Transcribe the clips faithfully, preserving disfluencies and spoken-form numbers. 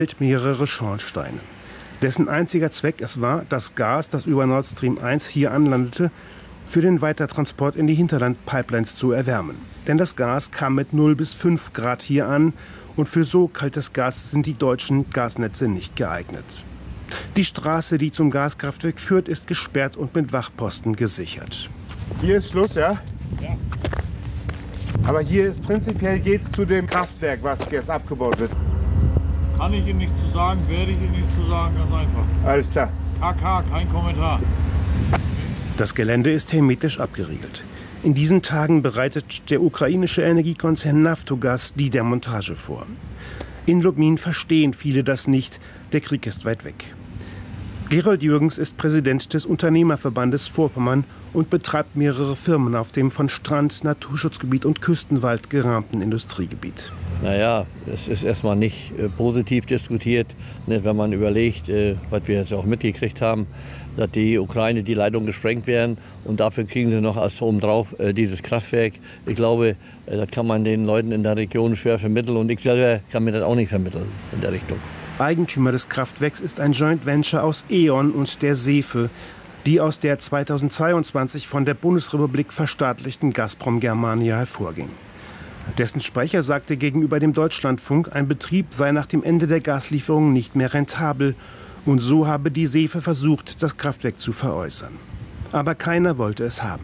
mehrere Schornsteine. Dessen einziger Zweck es war, das Gas, das über Nord Stream eins hier anlandete, für den Weitertransport in die Hinterland-Pipelines zu erwärmen. Denn das Gas kam mit null bis fünf Grad hier an und für so kaltes Gas sind die deutschen Gasnetze nicht geeignet. Die Straße, die zum Gaskraftwerk führt, ist gesperrt und mit Wachposten gesichert. Hier ist Schluss, ja? Ja. Aber hier prinzipiell geht es zu dem Kraftwerk, was jetzt abgebaut wird. Kann ich Ihnen nicht zu sagen, werde ich Ihnen nicht zu sagen, ganz einfach. Alles klar. K K, kein Kommentar. Das Gelände ist hermetisch abgeriegelt. In diesen Tagen bereitet der ukrainische Energiekonzern Naftogaz die Demontage vor. In Lubmin verstehen viele das nicht, der Krieg ist weit weg. Gerold Jürgens ist Präsident des Unternehmerverbandes Vorpommern und betreibt mehrere Firmen auf dem von Strand, Naturschutzgebiet und Küstenwald gerahmten Industriegebiet. Naja, es ist erstmal nicht äh, positiv diskutiert, ne, wenn man überlegt, äh, was wir jetzt auch mitgekriegt haben, dass die Ukraine die Leitung gesprengt werden und dafür kriegen sie noch als obendrauf äh, dieses Kraftwerk. Ich glaube, äh, das kann man den Leuten in der Region schwer vermitteln und ich selber kann mir das auch nicht vermitteln in der Richtung. Eigentümer des Kraftwerks ist ein Joint Venture aus E.ON und der SEFE, die aus der zweitausendzweiundzwanzig von der Bundesrepublik verstaatlichten Gazprom Germania hervorging. Dessen Sprecher sagte gegenüber dem Deutschlandfunk, ein Betrieb sei nach dem Ende der Gaslieferungen nicht mehr rentabel und so habe die SEFE versucht, das Kraftwerk zu veräußern. Aber keiner wollte es haben.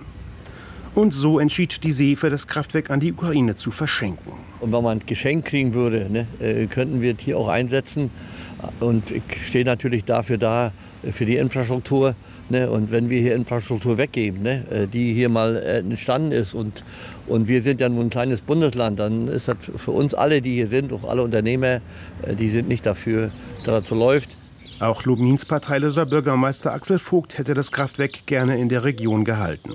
Und so entschied die SEFE, das Kraftwerk an die Ukraine zu verschenken. Und wenn man ein Geschenk kriegen würde, ne, äh, könnten wir es hier auch einsetzen. Und ich stehe natürlich dafür da, äh, für die Infrastruktur. Ne, und wenn wir hier Infrastruktur weggeben, ne, äh, die hier mal äh, entstanden ist und, und wir sind ja nun ein kleines Bundesland, dann ist das für uns alle, die hier sind, auch alle Unternehmer, äh, die sind nicht dafür, dass das so läuft. Auch Lubmins parteiloser Bürgermeister Axel Vogt hätte das Kraftwerk gerne in der Region gehalten.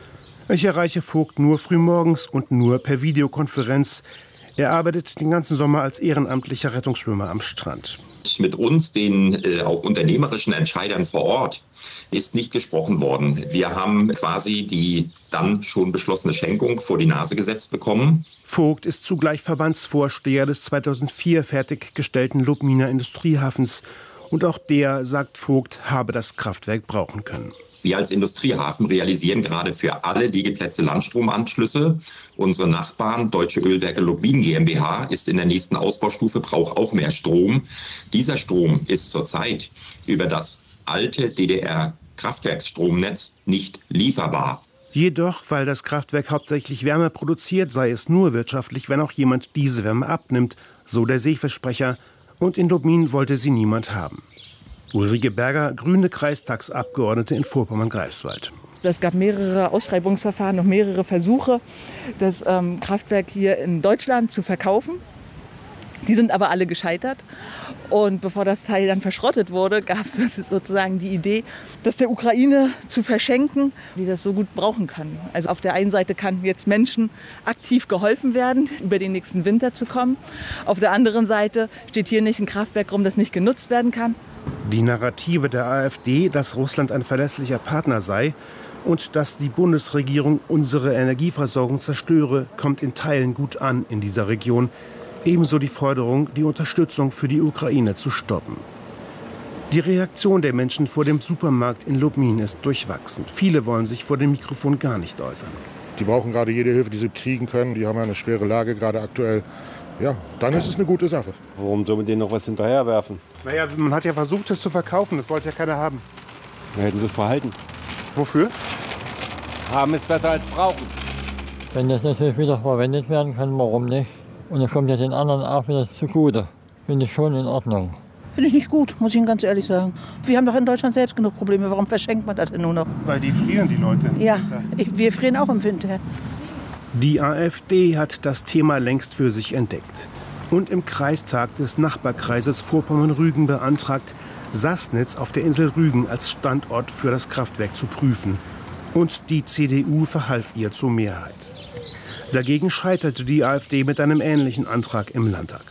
Ich erreiche Vogt nur frühmorgens und nur per Videokonferenz. Er arbeitet den ganzen Sommer als ehrenamtlicher Rettungsschwimmer am Strand. Mit uns, den äh, auch unternehmerischen Entscheidern vor Ort, ist nicht gesprochen worden. Wir haben quasi die dann schon beschlossene Schenkung vor die Nase gesetzt bekommen. Vogt ist zugleich Verbandsvorsteher des zweitausendvier fertiggestellten Lubminer Industriehafens. Und auch der, sagt Vogt, habe das Kraftwerk brauchen können. Wir als Industriehafen realisieren gerade für alle Liegeplätze Landstromanschlüsse. Unsere Nachbarn, Deutsche Ölwerke Lubmin GmbH, ist in der nächsten Ausbaustufe, braucht auch mehr Strom. Dieser Strom ist zurzeit über das alte D D R-Kraftwerksstromnetz nicht lieferbar. Jedoch, weil das Kraftwerk hauptsächlich Wärme produziert, sei es nur wirtschaftlich, wenn auch jemand diese Wärme abnimmt, so der SEFE-Sprecher. Und in Lubmin wollte sie niemand haben. Ulrike Berger, grüne Kreistagsabgeordnete in Vorpommern-Greifswald. Es gab mehrere Ausschreibungsverfahren und mehrere Versuche, das ähm, Kraftwerk hier in Deutschland zu verkaufen. Die sind aber alle gescheitert. Und bevor das Teil dann verschrottet wurde, gab es sozusagen die Idee, das der Ukraine zu verschenken, die das so gut brauchen kann. Also auf der einen Seite kann jetzt Menschen aktiv geholfen werden, über den nächsten Winter zu kommen. Auf der anderen Seite steht hier nicht ein Kraftwerk rum, das nicht genutzt werden kann. Die Narrative der AfD, dass Russland ein verlässlicher Partner sei und dass die Bundesregierung unsere Energieversorgung zerstöre, kommt in Teilen gut an in dieser Region. Ebenso die Forderung, die Unterstützung für die Ukraine zu stoppen. Die Reaktion der Menschen vor dem Supermarkt in Lubmin ist durchwachsen. Viele wollen sich vor dem Mikrofon gar nicht äußern. Die brauchen gerade jede Hilfe, die sie kriegen können. Die haben ja eine schwere Lage gerade aktuell. Ja, dann ist es eine gute Sache. Warum soll man denen noch was hinterherwerfen? Naja, man hat ja versucht, es zu verkaufen. Das wollte ja keiner haben. Dann hätten sie es behalten. Wofür? Haben ist besser als brauchen. Wenn das natürlich wieder verwendet werden kann, warum nicht? Und es kommt ja den anderen auch wieder zugute. Finde ich schon in Ordnung. Finde ich nicht gut, muss ich Ihnen ganz ehrlich sagen. Wir haben doch in Deutschland selbst genug Probleme. Warum verschenkt man das denn nur noch? Weil die frieren, die Leute. Ja, ich, wir frieren auch im Winter. Die AfD hat das Thema längst für sich entdeckt und im Kreistag des Nachbarkreises Vorpommern-Rügen beantragt, Sassnitz auf der Insel Rügen als Standort für das Kraftwerk zu prüfen. Und die C D U verhalf ihr zur Mehrheit. Dagegen scheiterte die AfD mit einem ähnlichen Antrag im Landtag.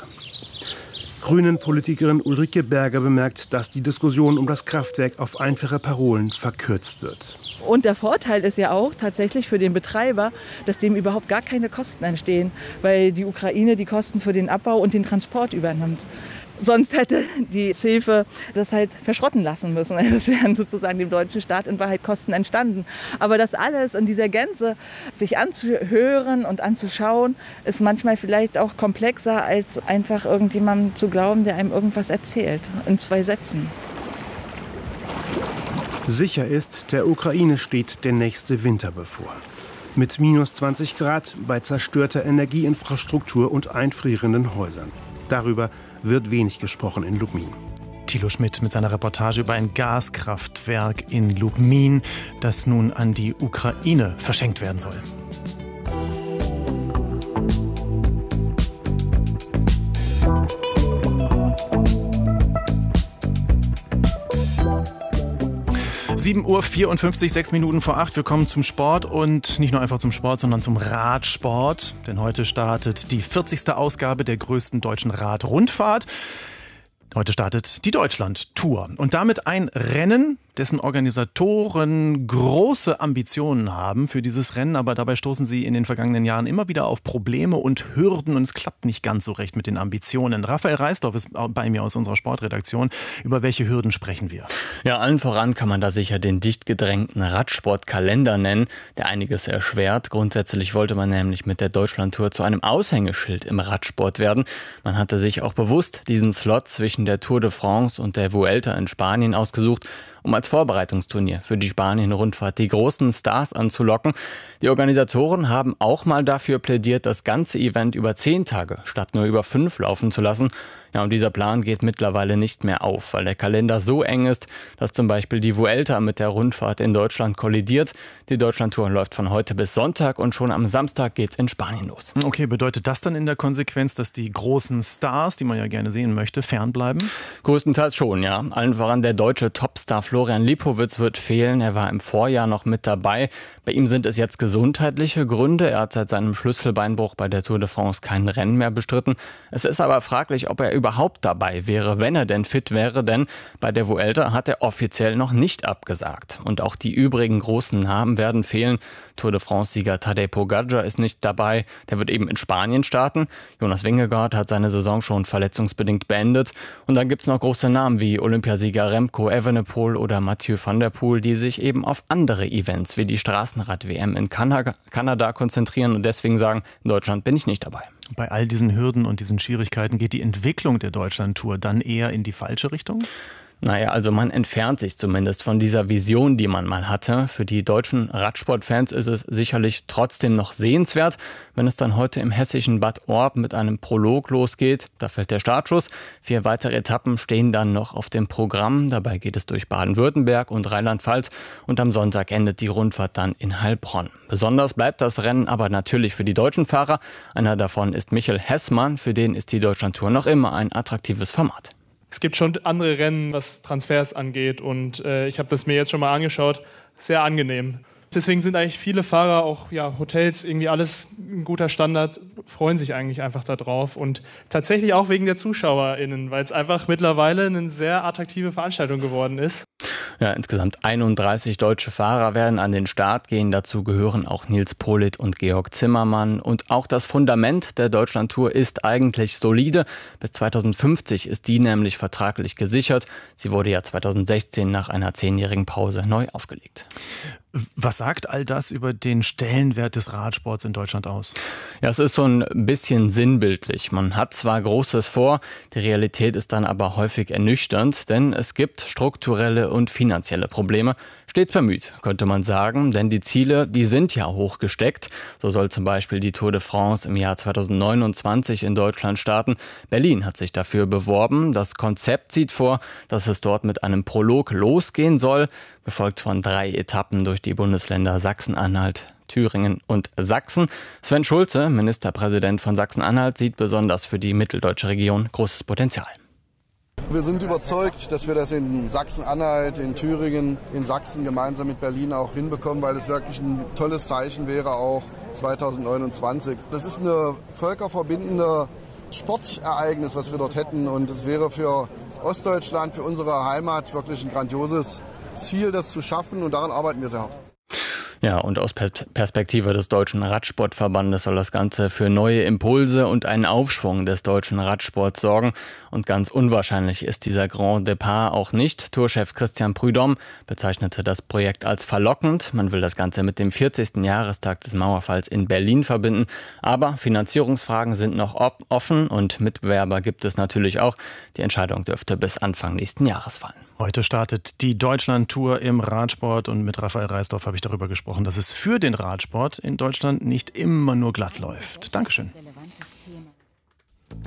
Grünen-Politikerin Ulrike Berger bemerkt, dass die Diskussion um das Kraftwerk auf einfache Parolen verkürzt wird. Und der Vorteil ist ja auch tatsächlich für den Betreiber, dass dem überhaupt gar keine Kosten entstehen, weil die Ukraine die Kosten für den Abbau und den Transport übernimmt. Sonst hätte die Hilfe das halt verschrotten lassen müssen. Das wären sozusagen dem deutschen Staat in Wahrheit Kosten entstanden. Aber das alles in dieser Gänze sich anzuhören und anzuschauen, ist manchmal vielleicht auch komplexer, als einfach irgendjemandem zu glauben, der einem irgendwas erzählt. In zwei Sätzen. Sicher ist, der Ukraine steht der nächste Winter bevor. Mit minus zwanzig Grad, bei zerstörter Energieinfrastruktur und einfrierenden Häusern. Darüber wird wenig gesprochen in Lubmin. Thilo Schmidt mit seiner Reportage über ein Gaskraftwerk in Lubmin, das nun an die Ukraine verschenkt werden soll. sieben Uhr vierundfünfzig, sechs Minuten vor acht. Wir kommen zum Sport und nicht nur einfach zum Sport, sondern zum Radsport. Denn heute startet die vierzigste Ausgabe der größten deutschen Radrundfahrt. Heute startet die Deutschland-Tour und damit ein Rennen, dessen Organisatoren große Ambitionen haben für dieses Rennen, aber dabei stoßen sie in den vergangenen Jahren immer wieder auf Probleme und Hürden und es klappt nicht ganz so recht mit den Ambitionen. Raphael Reisdorf ist bei mir aus unserer Sportredaktion. Über welche Hürden sprechen wir? Ja, allen voran kann man da sicher den dicht gedrängten Radsportkalender nennen, der einiges erschwert. Grundsätzlich wollte man nämlich mit der Deutschlandtour zu einem Aushängeschild im Radsport werden. Man hatte sich auch bewusst diesen Slot zwischen der Tour de France und der Vuelta in Spanien ausgesucht, um als Vorbereitungsturnier für die Spanien-Rundfahrt die großen Stars anzulocken. Die Organisatoren haben auch mal dafür plädiert, das ganze Event über zehn Tage statt nur über fünf laufen zu lassen. Ja, und dieser Plan geht mittlerweile nicht mehr auf, weil der Kalender so eng ist, dass zum Beispiel die Vuelta mit der Rundfahrt in Deutschland kollidiert. Die Deutschlandtour läuft von heute bis Sonntag und schon am Samstag geht's in Spanien los. Okay, bedeutet das dann in der Konsequenz, dass die großen Stars, die man ja gerne sehen möchte, fernbleiben? Größtenteils schon, ja. Allen voran der deutsche Topstar Florian Lipowitz wird fehlen. Er war im Vorjahr noch mit dabei. Bei ihm sind es jetzt gesundheitliche Gründe. Er hat seit seinem Schlüsselbeinbruch bei der Tour de France kein Rennen mehr bestritten. Es ist aber fraglich, ob er überhaupt dabei wäre, wenn er denn fit wäre, denn bei der Vuelta hat er offiziell noch nicht abgesagt. Und auch die übrigen großen Namen werden fehlen. Tour de France-Sieger Tadej Pogačar ist nicht dabei, der wird eben in Spanien starten. Jonas Vingegaard hat seine Saison schon verletzungsbedingt beendet. Und dann gibt es noch große Namen wie Olympiasieger Remco Evenepoel oder Mathieu van der Poel, die sich eben auf andere Events wie die Straßenrad-W M in Kanada konzentrieren und deswegen sagen, in Deutschland bin ich nicht dabei. Bei all diesen Hürden und diesen Schwierigkeiten geht die Entwicklung der Deutschlandtour dann eher in die falsche Richtung? Naja, also man entfernt sich zumindest von dieser Vision, die man mal hatte. Für die deutschen Radsportfans ist es sicherlich trotzdem noch sehenswert, wenn es dann heute im hessischen Bad Orb mit einem Prolog losgeht. Da fällt der Startschuss. Vier weitere Etappen stehen dann noch auf dem Programm. Dabei geht es durch Baden-Württemberg und Rheinland-Pfalz und am Sonntag endet die Rundfahrt dann in Heilbronn. Besonders bleibt das Rennen aber natürlich für die deutschen Fahrer. Einer davon ist Michael Hessmann. Für den ist die Deutschlandtour noch immer ein attraktives Format. Es gibt schon andere Rennen, was Transfers angeht und äh, ich habe das mir jetzt schon mal angeschaut. Sehr angenehm. Deswegen sind eigentlich viele Fahrer, auch ja, Hotels, irgendwie alles ein guter Standard, freuen sich eigentlich einfach darauf. Und tatsächlich auch wegen der ZuschauerInnen, weil es einfach mittlerweile eine sehr attraktive Veranstaltung geworden ist. Ja, insgesamt einunddreißig deutsche Fahrer werden an den Start gehen. Dazu gehören auch Nils Politt und Georg Zimmermann. Und auch das Fundament der Deutschlandtour ist eigentlich solide. Bis zweitausendfünfzig ist die nämlich vertraglich gesichert. Sie wurde ja zweitausendsechzehn nach einer zehnjährigen Pause neu aufgelegt. Was sagt all das über den Stellenwert des Radsports in Deutschland aus? Ja, es ist so ein bisschen sinnbildlich. Man hat zwar Großes vor, die Realität ist dann aber häufig ernüchternd, denn es gibt strukturelle und finanzielle Probleme. Stets bemüht, könnte man sagen, denn die Ziele, die sind ja hoch gesteckt. So soll zum Beispiel die Tour de France im Jahr zweitausendneunundzwanzig in Deutschland starten. Berlin hat sich dafür beworben. Das Konzept sieht vor, dass es dort mit einem Prolog losgehen soll, gefolgt von drei Etappen durch die Bundesländer Sachsen-Anhalt, Thüringen und Sachsen. Sven Schulze, Ministerpräsident von Sachsen-Anhalt, sieht besonders für die mitteldeutsche Region großes Potenzial. Wir sind überzeugt, dass wir das in Sachsen-Anhalt, in Thüringen, in Sachsen gemeinsam mit Berlin auch hinbekommen, weil es wirklich ein tolles Zeichen wäre, auch zweitausendneunundzwanzig. Das ist eine völkerverbindende Sportereignis, was wir dort hätten. Und es wäre für Ostdeutschland, für unsere Heimat wirklich ein grandioses Ziel, das zu schaffen. Und daran arbeiten wir sehr hart. Ja, und aus Perspektive des Deutschen Radsportverbandes soll das Ganze für neue Impulse und einen Aufschwung des deutschen Radsports sorgen. Und ganz unwahrscheinlich ist dieser Grand Départ auch nicht. Tourchef Christian Prudhomme bezeichnete das Projekt als verlockend. Man will das Ganze mit dem vierzigsten Jahrestag des Mauerfalls in Berlin verbinden. Aber Finanzierungsfragen sind noch offen und Mitbewerber gibt es natürlich auch. Die Entscheidung dürfte bis Anfang nächsten Jahres fallen. Heute startet die Deutschland-Tour im Radsport und mit Raphael Reisdorf habe ich darüber gesprochen, dass es für den Radsport in Deutschland nicht immer nur glatt läuft. Dankeschön.